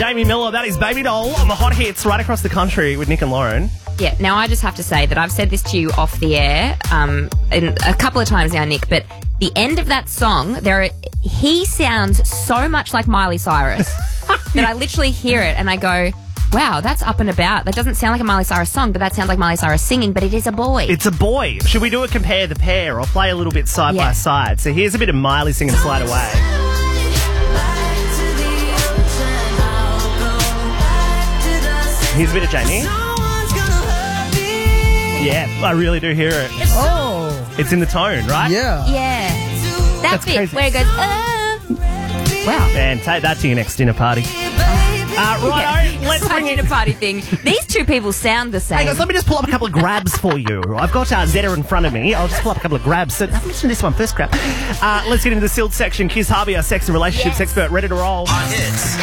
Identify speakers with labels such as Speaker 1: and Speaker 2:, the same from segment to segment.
Speaker 1: Jamie Miller, that is Baby Doll on the hot hits right across the country with Nick and Lauren.
Speaker 2: Yeah, now I just have to say that I've said this to you off the air in a couple of times now, Nick, but the end of that song, he sounds so much like Miley Cyrus that I literally hear it and I go, wow, that's up and about. That doesn't sound like a Miley Cyrus song, but that sounds like Miley Cyrus singing, but it is a boy.
Speaker 1: It's a boy. Should we do a compare the pair or play a little bit side by side? So here's a bit of Miley singing Slide Away. Here's a bit of Jamie. Yeah, I really do hear it.
Speaker 3: Oh.
Speaker 1: It's in the tone, right?
Speaker 3: Yeah.
Speaker 2: Yeah. That bit
Speaker 1: crazy.
Speaker 2: where it goes, wow.
Speaker 1: Man, take that to your next dinner party. Righto, let's bring
Speaker 2: in
Speaker 1: in
Speaker 2: a party thing. These two people sound the same.
Speaker 1: Hey guys, let me just pull up a couple of grabs for you. I've got Zeta in front of me. I'll just pull up a couple of grabs. So let's listen to this one first, grab. Let's get into the sealed section. Kiz Harvey, our sex and relationships expert, ready to roll.
Speaker 4: Hits.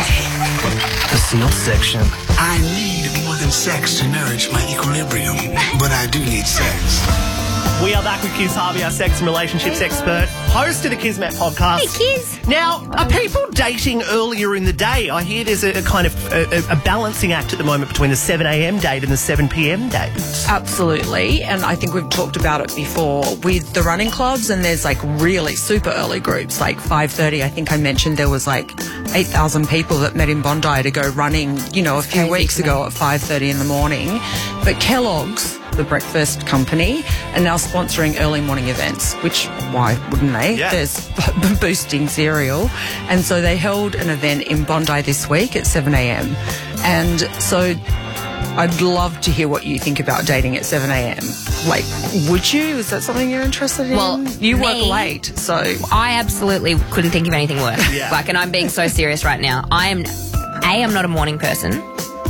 Speaker 4: The sealed section.
Speaker 5: I need more than sex to nourish my equilibrium, but I do need sex.
Speaker 1: We are back with Kiz Harvey, our sex and relationships expert, host of the Kismet podcast.
Speaker 2: Hey, Kiz.
Speaker 1: Now, are people dating earlier in the day? I hear there's a kind of a balancing act at the moment between the 7 a.m. date and the 7 p.m. date.
Speaker 6: Absolutely, and I think we've talked about it before with the running clubs, and there's like really super early groups, like 5:30. I think I mentioned there was like 8,000 people that met in Bondi to go running, a few weeks ago at 5:30 in the morning. But Kellogg's, the breakfast company, are now sponsoring early morning events, which why wouldn't they?
Speaker 1: Yeah.
Speaker 6: There's boosting cereal. And so they held an event in Bondi this week at 7 a.m. And so I'd love to hear what you think about dating at 7 a.m. Like, would you? Is that something you're interested in?
Speaker 2: Well,
Speaker 6: you work
Speaker 2: me-
Speaker 6: late, so...
Speaker 2: I absolutely couldn't think of anything worse.
Speaker 1: Yeah.
Speaker 2: And I'm being so serious right now. I'm not a morning person.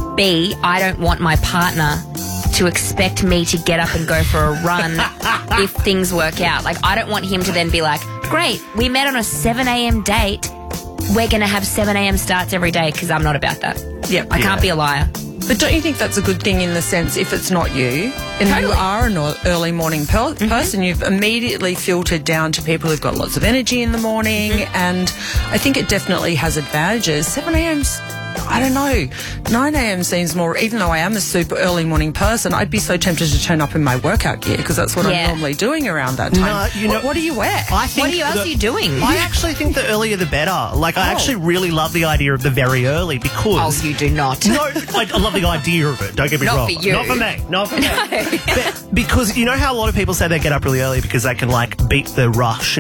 Speaker 2: B, I don't want my partner to expect me to get up and go for a run if things work out. Like, I don't want him to then be like, great, we met on a 7 a.m. date. We're going to have 7 a.m. starts every day, because I'm not about that.
Speaker 6: Yeah.
Speaker 2: I can't be a liar.
Speaker 6: But don't you think that's a good thing in the sense if it's not you and
Speaker 2: Totally.
Speaker 6: you are an early morning person, you've immediately filtered down to people who've got lots of energy in the morning, and I think it definitely has advantages. 7 a.m.'s, I don't know, 9 a.m. seems more, even though I am a super early morning person, I'd be so tempted to turn up in my workout gear because that's what I'm normally doing around that time.
Speaker 1: No,
Speaker 6: What do you wear?
Speaker 1: I think
Speaker 2: What else are you doing?
Speaker 1: I actually think the earlier the better. Like, I actually really love the idea of the very early because...
Speaker 2: Oh, you do not.
Speaker 1: No, I love the idea of it. Don't get me
Speaker 2: Not
Speaker 1: wrong.
Speaker 2: for you.
Speaker 1: Not for me. Not for me. But because you know how a lot of people say they get up really early because they can, like, beat the rush